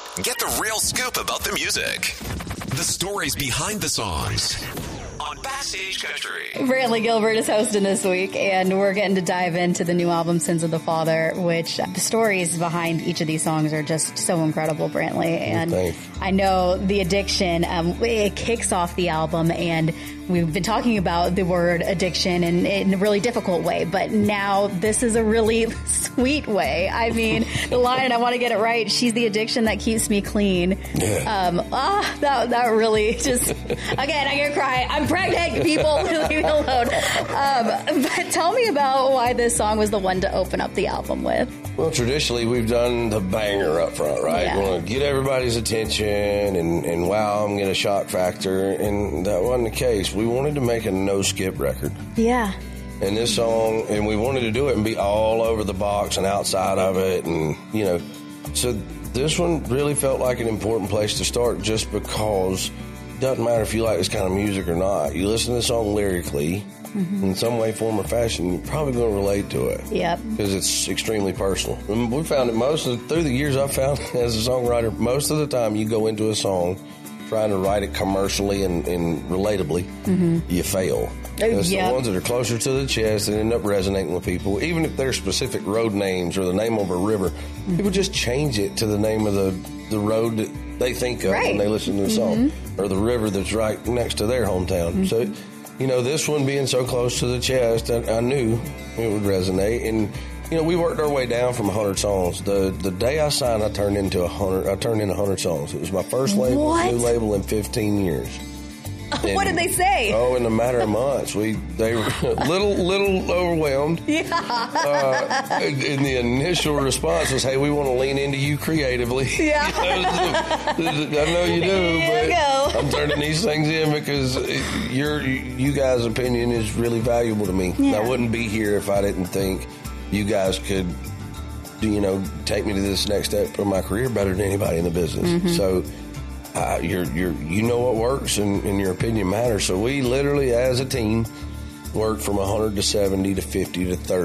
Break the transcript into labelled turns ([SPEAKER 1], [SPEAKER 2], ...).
[SPEAKER 1] Get the real scoop about the music. The stories behind the songs. On Backstage Country.
[SPEAKER 2] Brantley Gilbert is hosting this week, and we're getting to dive into the new album, Sins of the Father, which the stories behind each of these songs are just so incredible, Brantley. And I know The Addiction, it kicks off the album, and we've been talking about the word addiction in a really difficult way, but now this is a really sweet way. I mean, the line, I want to get it right, she's the addiction that keeps me clean.
[SPEAKER 3] Yeah.
[SPEAKER 2] That really just, again, I'm going to cry. I'm pregnant, people, leave me alone. But tell me about why this song was the one to open up the album with.
[SPEAKER 3] Well, traditionally, we've done the banger up front, right?
[SPEAKER 2] Yeah.
[SPEAKER 3] We want to get everybody's attention and wow, I'm getting a shock factor. And that wasn't the case. We wanted to make a no-skip record.
[SPEAKER 2] Yeah.
[SPEAKER 3] And this song, and we wanted to do it and be all over the box and outside of it. And, you know, so this one really felt like an important place to start just because it doesn't matter if you like this kind of music or not. You listen to the song lyrically, in some way, form, or fashion, you're probably going to relate to it.
[SPEAKER 2] Yep.
[SPEAKER 3] Because it's extremely personal. And we found that through the years I've found as a songwriter, most of the time you go into a song trying to write it commercially and relatably, you fail. It's the ones that are closer to the chest that end up resonating with people, even if they're specific road names or the name of a river. People just change it to the name of the road that they think of when they listen to the song, or the river that's right next to their hometown. So, you know, this one being so close to the chest, I knew it would resonate. And, you know, we worked our way down from 100 songs. The day I signed, I turned in 100 songs. It was my first new label in 15 years. And,
[SPEAKER 2] what did they say?
[SPEAKER 3] Oh, in a matter of months, they were a little overwhelmed.
[SPEAKER 2] Yeah.
[SPEAKER 3] And the initial response was, "Hey, we want to lean into you creatively."
[SPEAKER 2] Yeah.
[SPEAKER 3] I know you do, but I'm turning these things in because you guys' opinion is really valuable to me.
[SPEAKER 2] Yeah.
[SPEAKER 3] I wouldn't be here if I didn't think you guys could, you know, take me to this next step of my career better than anybody in the business. So. You know what works, and your opinion matters. So we literally, as a team, worked from 100 to 70 to 50 to 30.